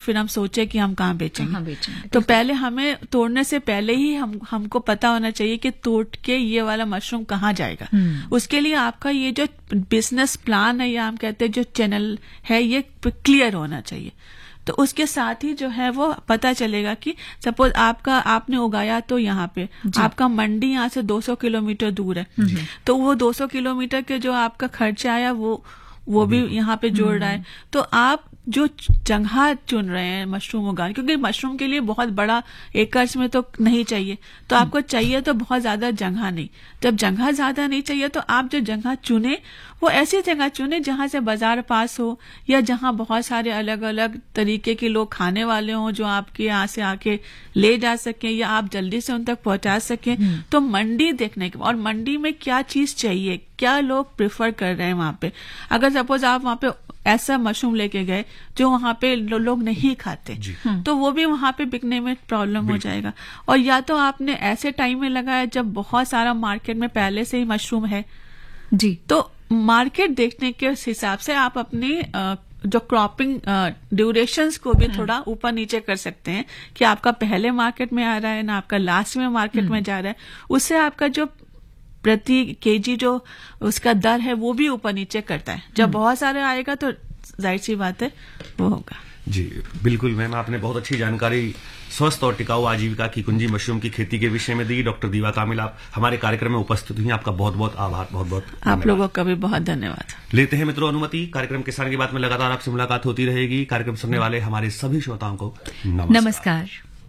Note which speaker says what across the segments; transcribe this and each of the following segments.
Speaker 1: फिर हम सोचे कि हम कहाँ बेचेंगे। तो पहले हमें तोड़ने से पहले ही हमको पता होना चाहिए कि तोड़ के ये वाला मशरूम कहाँ जाएगा। उसके लिए आपका ये जो बिजनेस प्लान है या हम कहते हैं जो चैनल है ये क्लियर होना चाहिए। तो उसके साथ ही जो है वो पता चलेगा कि सपोज आपने उगाया तो यहाँ पे आपका मंडी यहाँ से 200 किलोमीटर दूर है, तो वो 200 किलोमीटर के जो आपका खर्चा आया वो भी यहाँ पे जोड़ रहा है। तो आप जो जगह चुन रहे हैं मशरूम उगाने, क्योंकि मशरूम के लिए बहुत बड़ा एकर्स में तो नहीं चाहिए, तो आपको चाहिए तो बहुत ज्यादा जगह नहीं। जब जगह ज्यादा नहीं चाहिए तो आप जो जगह चुने वो ऐसी जगह चुने जहां से बाजार पास हो या जहां बहुत सारे अलग अलग तरीके के लोग खाने वाले हों जो आपके यहाँ से आके ले जा सकें या आप जल्दी से उन तक पहुंचा सकें। तो मंडी देखने के और मंडी में क्या चीज चाहिए, क्या लोग प्रेफर कर रहे हैं वहां पे। अगर सपोज आप वहां पे ऐसा मशरूम लेके गए जो वहां पे लोग नहीं खाते तो वो भी वहां पे बिकने में प्रॉब्लम हो जाएगा। और या तो आपने ऐसे टाइम में लगाया जब बहुत सारा मार्केट में पहले से ही मशरूम है जी, तो मार्केट देखने के हिसाब से आप अपनी जो क्रॉपिंग ड्यूरेशंस को भी थोड़ा ऊपर नीचे कर सकते हैं कि आपका पहले मार्केट में आ रहा है ना आपका लास्ट में मार्केट में जा रहा है। उससे आपका जो प्रति केजी जो उसका दर है वो भी ऊपर नीचे करता है। जब बहुत सारे आएगा तो जाहिर सी बात है वो होगा।
Speaker 2: जी बिल्कुल मैम, आपने बहुत अच्छी जानकारी स्वस्थ और टिकाऊ आजीविका की कुंजी मशरूम की खेती के विषय में दी। डॉक्टर दीवा कामिल, आप हमारे कार्यक्रम में उपस्थित हुई, आपका बहुत बहुत आभार। बहुत बहुत
Speaker 1: आप लोगों का भी बहुत धन्यवाद।
Speaker 2: लेते हैं मित्रों अनुमति। कार्यक्रम किसान की बात में लगातार आपसे मुलाकात होती रहेगी। कार्यक्रम सुनने वाले हमारे सभी श्रोताओं को नमस्कार।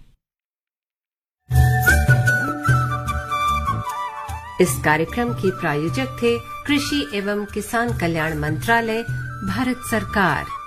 Speaker 3: इस कार्यक्रम के प्रायोजक थे कृषि एवं किसान कल्याण मंत्रालय, भारत सरकार।